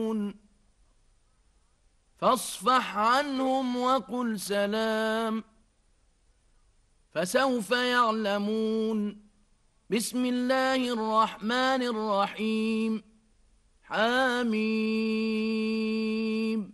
فاصفح عنهم وقل سلام. فسوف يعلمون. بسم الله الرحمن الرحيم. حميم.